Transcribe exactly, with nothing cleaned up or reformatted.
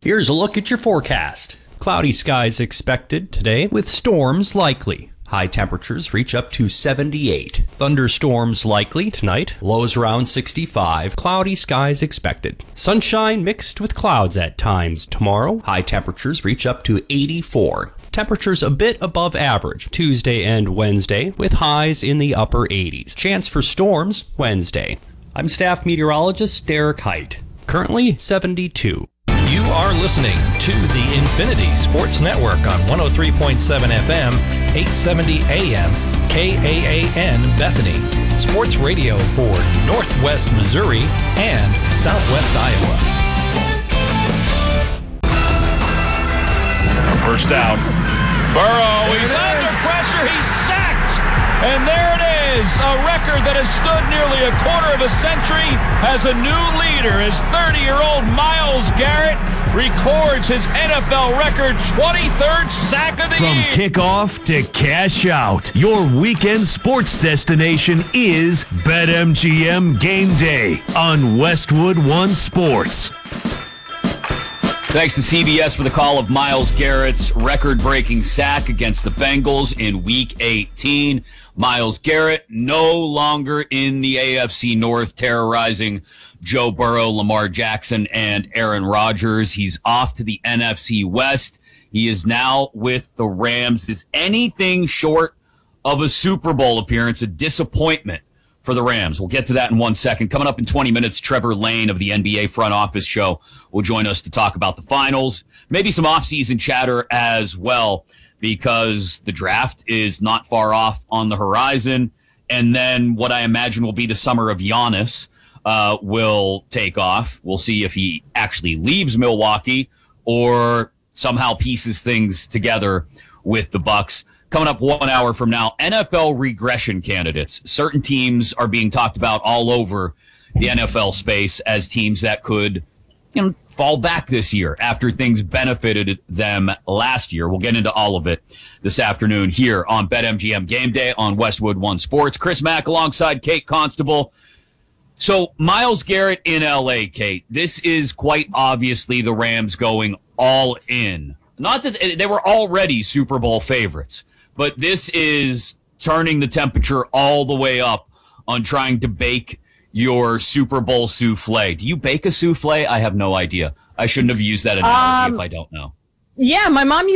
Here's a look at your forecast. Cloudy skies expected today with storms likely. High temperatures reach up to seventy-eight. Thunderstorms likely tonight. Lows around sixty-five. Cloudy skies expected. Sunshine mixed with clouds at times tomorrow. High temperatures reach up to eighty-four. Temperatures a bit above average Tuesday and Wednesday with highs in the upper eighties. Chance for storms Wednesday. I'm staff meteorologist Derek Height. Currently seventy-two. You are listening to the Infinity Sports Network on one oh three point seven F M, eight seventy A M, K A A N Bethany. Sports radio for Northwest Missouri and Southwest Iowa. First down. Burrow, he's under pressure, he's sacked! And there it is, a record that has stood nearly a quarter of a century has a new leader as thirty-year-old Myles Garrett records his N F L record twenty-third sack of the From year. From kickoff to cash out, your weekend sports destination is BetMGM Game Day on Westwood One Sports. Thanks to C B S for the call of Myles Garrett's record-breaking sack against the Bengals in Week eighteen. Myles Garrett no longer in the A F C North terrorizing Joe Burrow, Lamar Jackson, and Aaron Rodgers. He's off to the N F C West. He is now with the Rams. Is anything short of a Super Bowl appearance a disappointment for the Rams? We'll get to that in one second. Coming up in twenty minutes, Trevor Lane of the N B A Front Office Show will join us to talk about the finals, maybe some offseason chatter as well, because the draft is not far off on the horizon. And then what I imagine will be the summer of Giannis uh, will take off. We'll see if he actually leaves Milwaukee or somehow pieces things together with the Bucks. Coming up one hour from now, N F L regression candidates. Certain teams are being talked about all over the N F L space as teams that could, you know, fall back this year after things benefited them last year. We'll get into all of it this afternoon here on BetMGM Game Day on Westwood One Sports. Chris Mack alongside Kate Constable. So Myles Garrett in L A, Kate. This is quite obviously the Rams going all in. Not that they were already Super Bowl favorites, but this is turning the temperature all the way up on trying to bake your Super Bowl souffle. Do you bake a souffle? I have no idea. I shouldn't have used that analogy um, if I don't know. Yeah, my mom